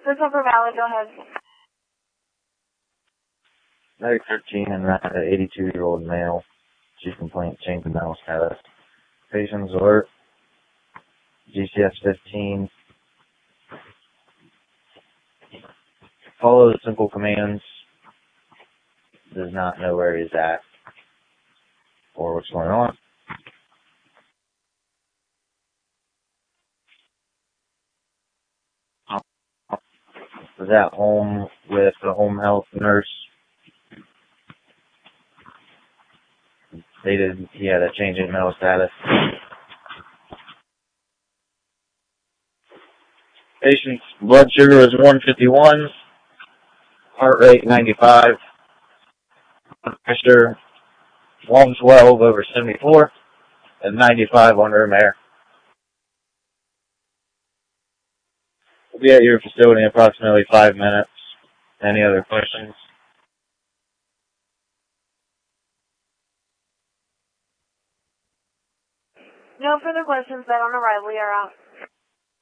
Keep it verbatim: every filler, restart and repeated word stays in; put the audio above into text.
This Upper Valley, go ahead. Medic thirteen and an eighty-two-year-old male. Chief complaint, change in mental status. Patient's alert. G C S fifteen. Follow the simple commands. Does not know where he's at or what's going on. Was at home with the home health nurse. Stated he had a change in mental status. Patient's blood sugar was one fifty-one, heart rate ninety-five, blood pressure one twelve over seventy-four, and ninety-five on room air. We'll be at your facility in approximately five minutes. Any other questions? No further questions. That on arrival, we are out.